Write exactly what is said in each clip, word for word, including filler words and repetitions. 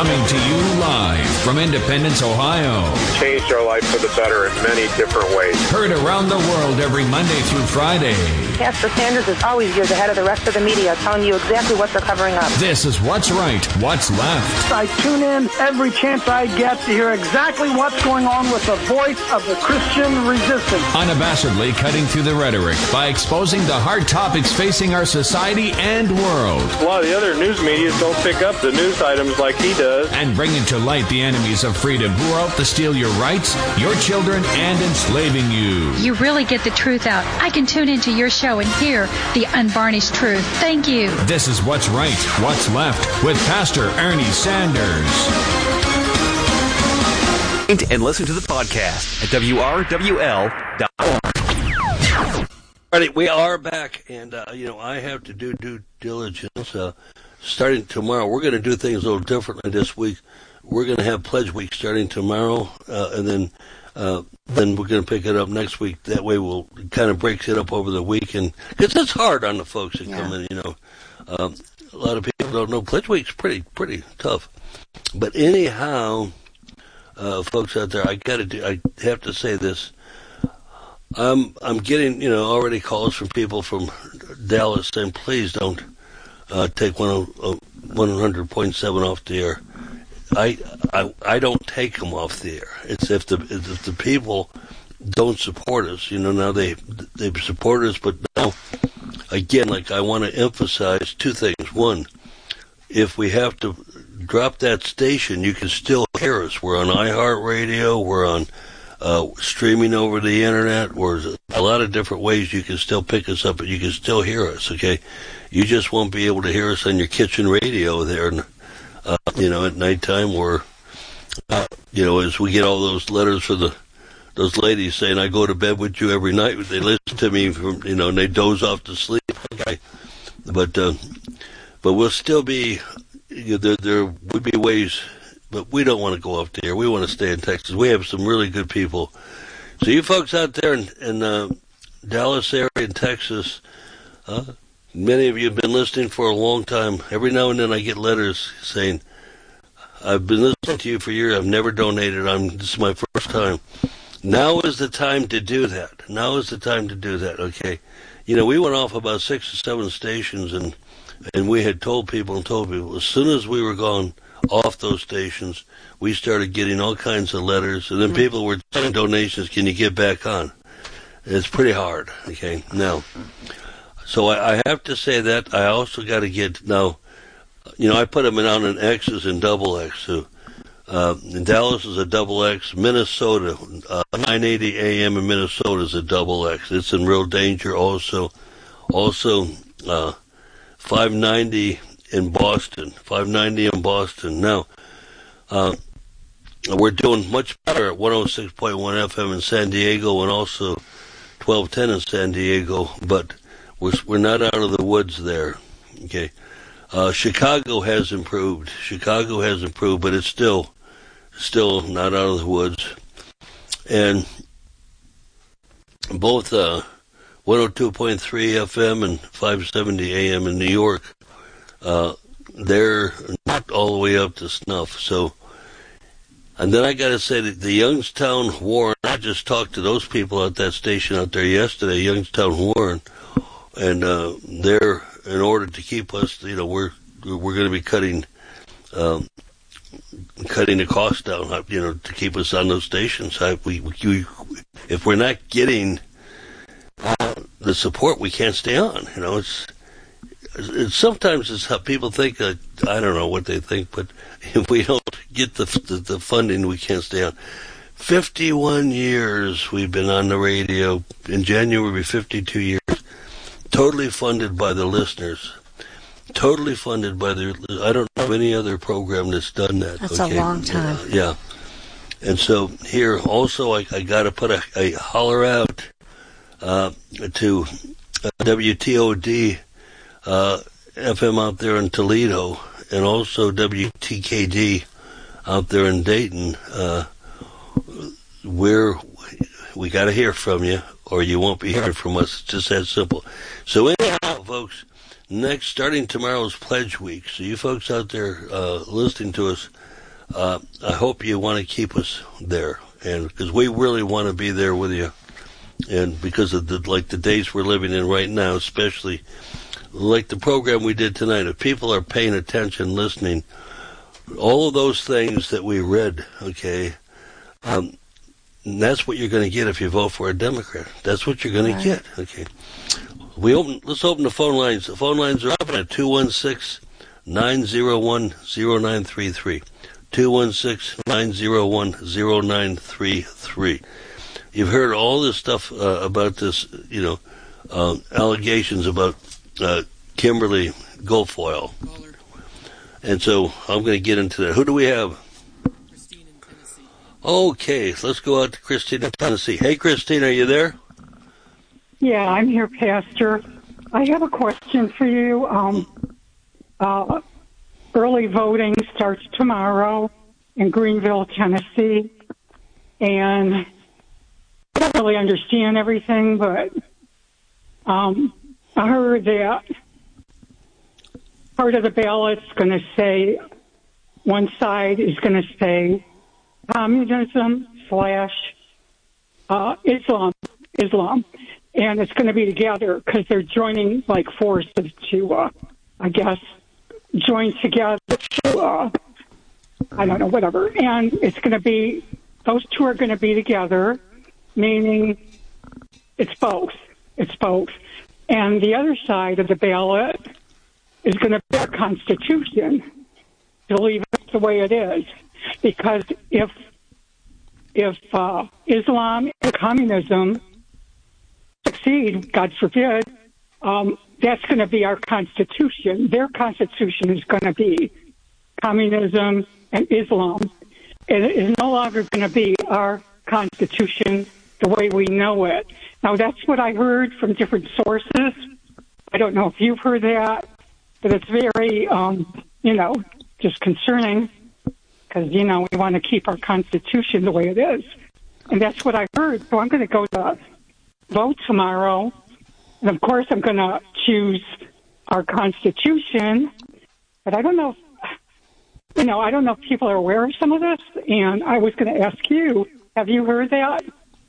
Coming to you live from Independence, Ohio. Changed our life for the better in many different ways. Heard around the world every Monday through Friday. Pastor Sanders is always years ahead of the rest of the media, telling you exactly what they're covering up. This is What's Right, What's Left. I tune in every chance I get to hear exactly what's going on with the voice of the Christian resistance. Unabashedly cutting through the rhetoric by exposing the hard topics facing our society and world. A lot of the other news media don't pick up the news items like he does. And bringing to light the enemies of freedom who are out to steal your rights, your children, and enslaving you. You really get the truth out. I can tune into your show and hear the unvarnished truth. Thank you. This is What's Right, What's Left with Pastor Ernie Sanders. And listen to the podcast at W R W L dot org. All right, we are back, and, uh, you know, I have to do due diligence. Uh, starting tomorrow, we're going to do things a little differently this week. We're going to have Pledge Week starting tomorrow, uh, and then uh, then we're going to pick it up next week. That way we'll kind of break it up over the weekend, because it's hard on the folks that yeah. come in, you know. Um, a lot of people don't know Pledge Week's pretty, pretty tough. But anyhow, uh, folks out there, I got to do, I have to say this. I'm I'm getting, you know, already calls from people from Dallas saying, please don't uh, take one hundred point seven off the air. I, I I don't take them off the air. It's if the if the people don't support us, you know. Now they they support us, but now again, like I want to emphasize two things. One, if we have to drop that station, you can still hear us. We're on iHeartRadio. We're on. Uh, streaming over the internet, or a lot of different ways you can still pick us up, but you can still hear us, okay? You just won't be able to hear us on your kitchen radio there, uh, you know, at nighttime, or, uh, you know, as we get all those letters for the those ladies saying, I go to bed with you every night. They listen to me, from, you know, and they doze off to sleep, okay? But, uh, but we'll still be, you know, there, there would be ways. But we don't want to go off the air. We want to stay in Texas. We have some really good people. So you folks out there in, in uh, Dallas area in Texas, uh, many of you have been listening for a long time. Every now and then I get letters saying, I've been listening to you for years. I've never donated. I'm, this is my first time. Now is the time to do that. Now is the time to do that, okay? You know, we went off about six or seven stations, and, and we had told people and told people, as soon as we were gone off those stations, we started getting all kinds of letters, and then people were sending donations. Can you get back on? It's pretty hard, okay? Now, so I, I have to say that. I also got to get, now, you know, I put them on an X's and double X. So, uh, in Dallas is a double X. Minnesota, uh, nine eighty A M in Minnesota is a double X. It's in real danger also. Also, uh, five ninety in Boston, five ninety in Boston. Now, uh, we're doing much better at one oh six point one F M in San Diego, and also twelve ten in San Diego, but we're, we're not out of the woods there. Okay. Uh, Chicago has improved. Chicago has improved, but it's still, still not out of the woods. And both, uh, one oh two point three F M and five seventy A M in New York, Uh, they're not all the way up to snuff. So, and then I got to say that the Youngstown Warren, I just talked to those people at that station out there yesterday, Youngstown Warren, and uh, they're, in order to keep us, you know, we're we're going to be cutting um, cutting the cost down, you know, to keep us on those stations. I, we, we if we're not getting uh, the support, we can't stay on. You know, it's. It's, sometimes it's how people think. Uh, I don't know what they think, but if we don't get the, the the funding, we can't stay on. Fifty-one years we've been on the radio. In January, we'll be fifty-two years. Totally funded by the listeners. Totally funded by the. I don't know any other program that's done that. That's okay? a long time. Uh, yeah. And so here also, I, I got to put a, a holler out uh, to uh, W T O D. Uh, F M out there in Toledo, and also W T K D out there in Dayton. Uh, we're we got to hear from you, or you won't be hearing from us. It's just that simple. So anyhow, folks, next, starting tomorrow is Pledge Week. So you folks out there uh, listening to us, uh, I hope you want to keep us there, and because we really want to be there with you, and because of the like the days we're living in right now, especially like the program we did tonight. If people are paying attention, listening, all of those things that we read, okay. Um, And that's what you're going to get if you vote for a Democrat. That's what you're going right. to get. Okay. We open. Let's open the phone lines. The phone lines are open at two one six, nine zero one, zero nine three three. two one six, nine zero one, zero nine three three. You've heard all this stuff uh, about this, you know, uh, allegations about uh, Kimberly Guilfoyle. And so I'm going to get into that. Who do we have? Okay, let's go out to Christine in Tennessee. Hey, Christine, are you there? Yeah, I'm here, Pastor. I have a question for you. Um, uh, early voting starts tomorrow in Greenville, Tennessee, and I don't really understand everything, but um, I heard that part of the ballot's going to say, one side is going to say communism slash uh, Islam, Islam, and it's going to be together because they're joining like forces to, uh, I guess, join together to, uh, I don't know, whatever. And it's going to be, those two are going to be together, meaning it's both. It's both. And the other side of the ballot is going to be our Constitution, to leave it the way it is. Because if if uh, Islam and communism succeed, God forbid, um, that's going to be our Constitution. Their Constitution is going to be communism and Islam. And it is no longer going to be our Constitution the way we know it. Now, that's what I heard from different sources. I don't know if you've heard that, but it's very, um, you know, just concerning. Because, you know, we want to keep our Constitution the way it is. And that's what I heard. So I'm going to go to vote tomorrow. And, of course, I'm going to choose our Constitution. But I don't know, if, you know, I don't know if people are aware of some of this. And I was going to ask you, have you heard that?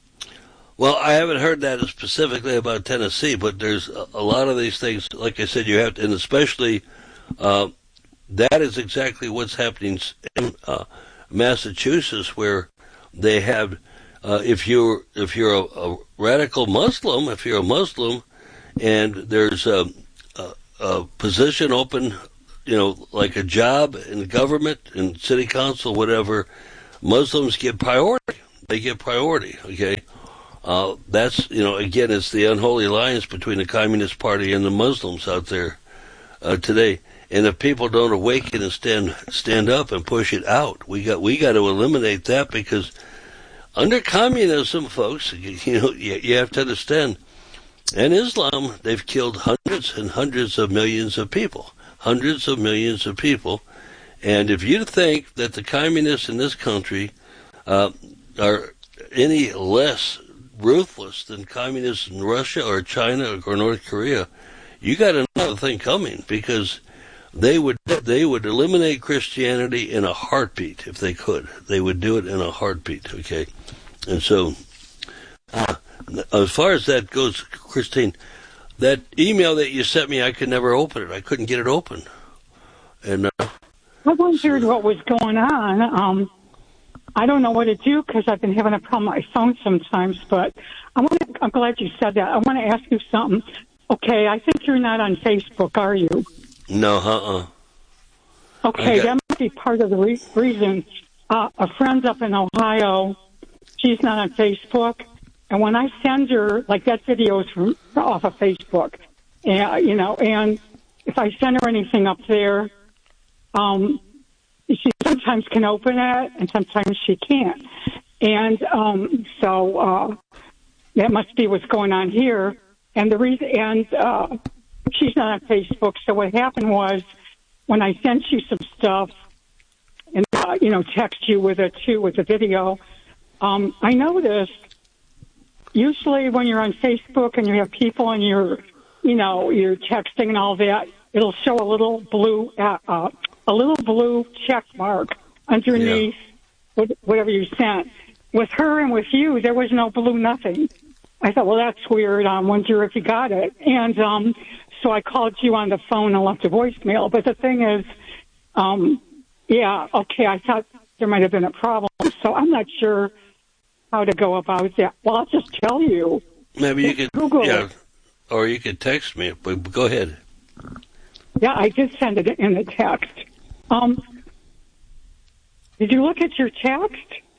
Well, I haven't heard that specifically about Tennessee, but there's a, a lot of these things, like I said, you have to, and especially... Uh, That is exactly what's happening in uh, Massachusetts, where they have, uh, if you're if you're a, a radical Muslim, if you're a Muslim, and there's a, a, a position open, you know, like a job in government, in city council, whatever, Muslims get priority. They get priority. Okay, uh, that's you know, again, it's the unholy alliance between the Communist Party and the Muslims out there uh, today. And if people don't awaken and stand stand up and push it out, we got we got to eliminate that, because under communism, folks, you know, you, you have to understand, and Islam, they've killed hundreds and hundreds of millions of people, hundreds of millions of people. And if you think that the communists in this country uh, are any less ruthless than communists in Russia or China or North Korea, you got another thing coming, because They would they would eliminate Christianity in a heartbeat if they could. They would do it in a heartbeat, okay? And so, uh, as far as that goes, Christine, that email that you sent me, I could never open it. I couldn't get it open. And uh, I wondered what was going on. Um, I don't know what to do because I've been having a problem with my phone sometimes, but I want to, I'm glad you said that. I want to ask you something. Okay, I think you're not on Facebook, are you? No, uh-uh. Okay, got... that might be part of the re- reason. Uh, a friend up in Ohio, she's not on Facebook, and when I send her, like that video is from off of Facebook, and, you know, and if I send her anything up there, um, she sometimes can open it, and sometimes she can't. And um, so uh, that must be what's going on here. And the reason, and uh, she's not on Facebook. So what happened was, when I sent you some stuff, and uh, you know, text you with it too with the video, um, I noticed usually when you're on Facebook and you have people and you're, you know, you're texting and all that, it'll show a little blue, uh, uh, a little blue check mark underneath yeah. whatever you sent. With her and with you, there was no blue nothing. I thought, well, that's weird. I wonder if you got it. And um, so I called you on the phone and left a voicemail. But the thing is, um, yeah, okay, I thought there might have been a problem. So I'm not sure how to go about that. Well, I'll just tell you. Maybe you could, Google yeah, it. Or you could text me. But go ahead. Yeah, I did send it in a text. Um, did you look at your text?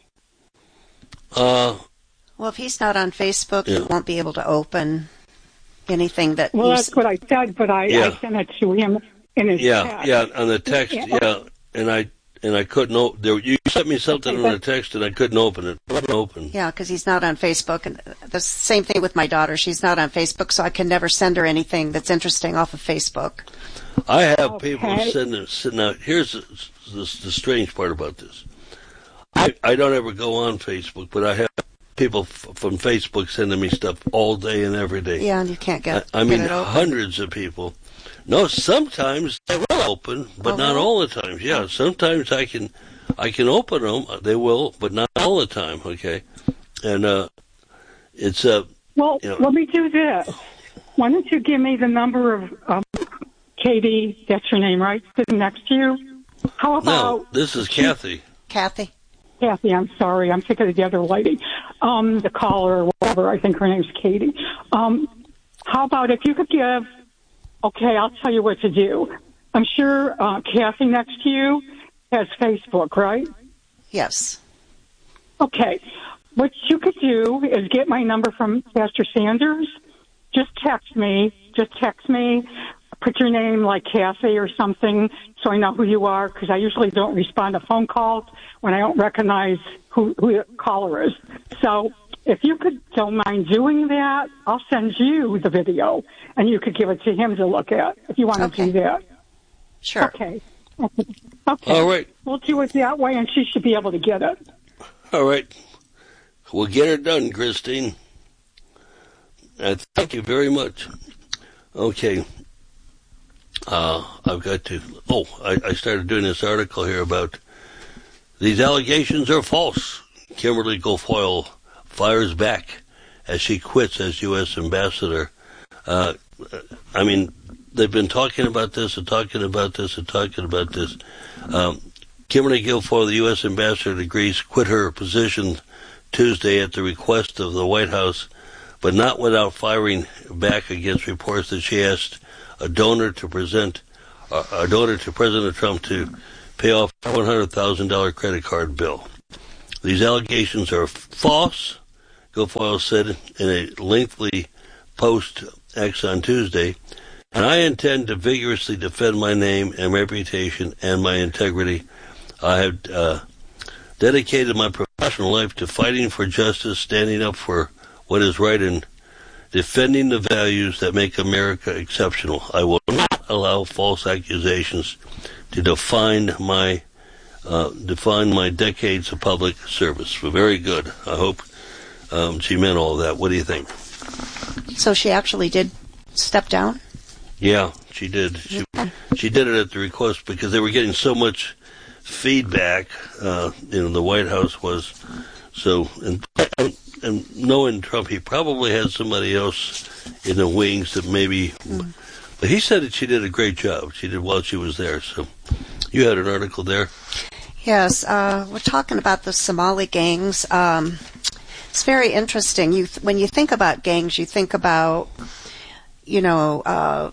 Uh. Well, if he's not on Facebook, yeah. he won't be able to open anything that. Well, you that's s- what I said, but I, yeah. I sent it to him in his yeah, text. Yeah, on the text, yeah, yeah and I and I couldn't open. There, you sent me something okay, on the text, and I couldn't open it. It wasn't open. Yeah, because he's not on Facebook, and the same thing with my daughter. She's not on Facebook, so I can never send her anything that's interesting off of Facebook. I have okay. people sending. sending out. Here's the, the, the strange part about this. I I don't ever go on Facebook, but I have people f- from Facebook sending me stuff all day and every day. Yeah, and you can't get. I, I mean, get it open. hundreds of people. No, sometimes they will open, but oh, not really? all the time. Yeah, sometimes I can, I can open them. They will, but not all the time. Okay, and uh, it's uh, well. You know, let me do this. Why don't you give me the number of um, Katie? That's her name, right? Sitting next to you. How about? No, this is Kathy. Kathy. Kathy, I'm sorry. I'm thinking of the other lady, um, the caller or whatever. I think her name's Katie. Um, how about if you could give, okay, I'll tell you what to do. I'm sure uh, Kathy next to you has Facebook, right? Yes. Okay. What you could do is get my number from Pastor Sanders. Just text me. Just text me. Put your name like Kathy or something so I know who you are, because I usually don't respond to phone calls when I don't recognize who, who the caller is. So if you could don't mind doing that, I'll send you the video, and you could give it to him to look at if you want to okay. do that. Sure. Okay. Okay. All right. We'll do it that way, and she should be able to get it. All right. We'll get her done, Christine. Uh, thank you very much. Okay. Uh, I've got to, oh, I, I started doing this article here about these allegations are false. Kimberly Guilfoyle fires back as she quits as U S ambassador. Uh, I mean, they've been talking about this and talking about this and talking about this. Um, Kimberly Guilfoyle, the U S ambassador to Greece, quit her position Tuesday at the request of the White House, but not without firing back against reports that she asked a donor to present uh, a donor to President Trump to pay off a one hundred thousand dollars credit card bill. These allegations are false, Guilfoyle said in a lengthy post X on Tuesday, and I intend to vigorously defend my name and reputation and my integrity. I have uh, dedicated my professional life to fighting for justice, standing up for what is right, and defending the values that make America exceptional. I will not allow false accusations to define my uh, define my decades of public service. Very good. I hope um, she meant all that. What do you think? So she actually did step down? Yeah, she did. She, she did it at the request because they were getting so much feedback. Uh, you know, the White House was so... And, And knowing Trump, he probably had somebody else in the wings that maybe... Mm. But he said that she did a great job. She did while she was there. So you had an article there. Yes. Uh, we're talking about the Somali gangs. Um, it's very interesting. You th- When you think about gangs, you think about, you know, uh,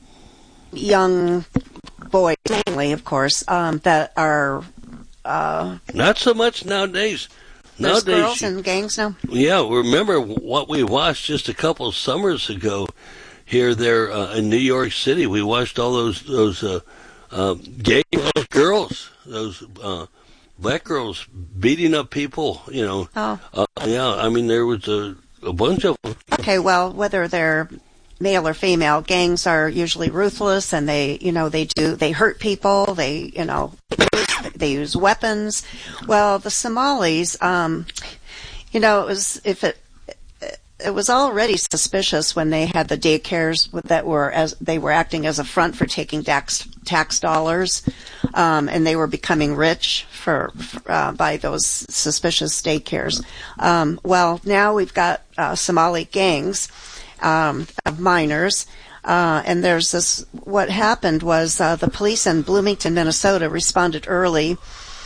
young boys, mainly, of course, um, that are... Uh, Not so much nowadays. There's Nowadays, girls in gangs now? Yeah, remember what we watched just a couple of summers ago here, there uh, in New York City. We watched all those those uh, uh, gay girls, those uh, black girls beating up people. You know, oh. uh, yeah. I mean, there was a, a bunch of them. Okay, well, whether they're male or female, gangs are usually ruthless, and they, you know, they do they hurt people. They, you know. They use weapons. Well, the Somalis, um, you know, it was if it it was already suspicious when they had the daycares that were as they were acting as a front for taking tax tax dollars, um, and they were becoming rich for uh, by those suspicious daycares. Um, well, now we've got uh, Somali gangs um, of minors. Uh, and there's this, what happened was uh, the police in Bloomington, Minnesota responded early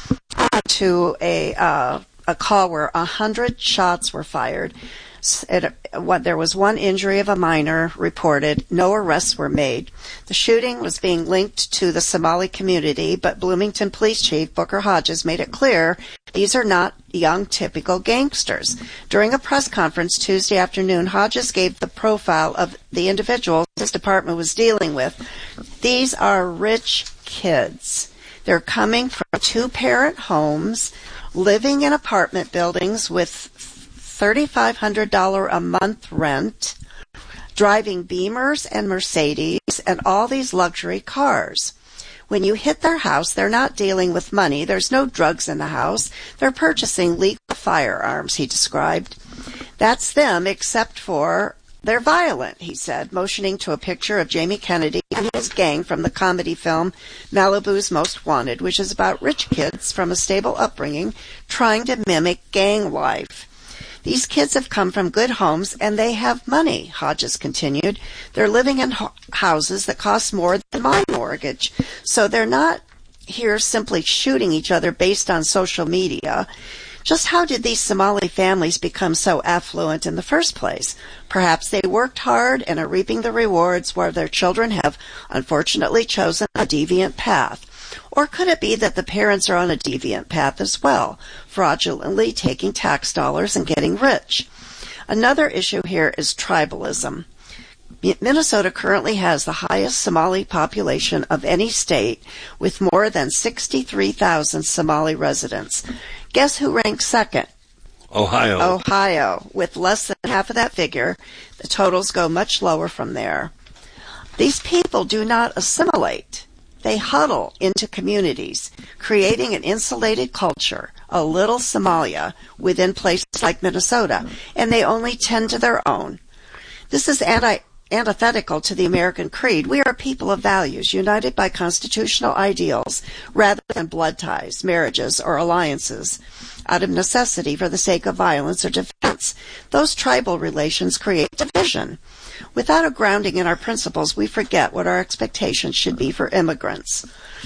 to a uh, a call where a hundred shots were fired. It, what, there was one injury of a minor reported. No arrests were made. The shooting was being linked to the Somali community, but Bloomington Police Chief Booker Hodges made it clear these are not young, typical gangsters. During a press conference Tuesday afternoon, Hodges gave the profile of the individuals his department was dealing with. These are rich kids. They're coming from two-parent homes, living in apartment buildings with thirty-five hundred dollars a month rent, driving Beamers and Mercedes and all these luxury cars. When you hit their house, they're not dealing with money. There's no drugs in the house. They're purchasing legal firearms, he described. That's them, except for they're violent, he said, motioning to a picture of Jamie Kennedy and his gang from the comedy film Malibu's Most Wanted, which is about rich kids from a stable upbringing trying to mimic gang life. These kids have come from good homes, and they have money, Hodges continued. They're living in ho- houses that cost more than my mortgage. So they're not here simply shooting each other based on social media. Just how did these Somali families become so affluent in the first place? Perhaps they worked hard and are reaping the rewards while their children have unfortunately chosen a deviant path. Or could it be that the parents are on a deviant path as well, fraudulently taking tax dollars and getting rich? Another issue here is tribalism. Minnesota currently has the highest Somali population of any state, with more than sixty-three thousand Somali residents. Guess who ranks second? Ohio. Ohio, with less than half of that figure. The totals go much lower from there. These people do not assimilate. They huddle into communities, creating an insulated culture, a little Somalia, within places like Minnesota, and they only tend to their own. This is anti- antithetical to the American creed. We are a people of values, united by constitutional ideals, rather than blood ties, marriages, or alliances, out of necessity for the sake of violence or defense. Those tribal relations create division. Without a grounding in our principles, we forget what our expectations should be for immigrants.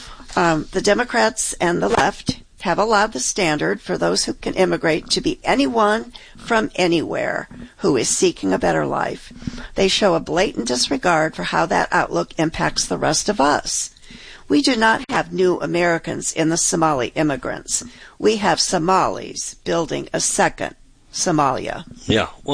Um, the Democrats and the left have allowed the standard for those who can immigrate to be anyone from anywhere who is seeking a better life. They show a blatant disregard for how that outlook impacts the rest of us. We do not have new Americans in the Somali immigrants. We have Somalis building a second Somalia. Yeah. Well,